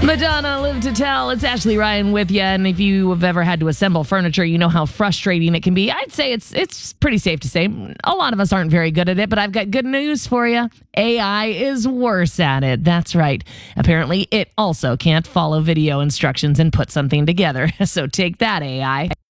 Madonna, Live to Tell. It's Ashley Ryan with you. And if you have ever had to assemble furniture, you know how frustrating it can be. I'd say it's pretty safe to say a lot of us aren't very good at it, but I've got good news for you. AI is worse at it. That's right. Apparently, it also can't follow video instructions and put something together. So take that, AI.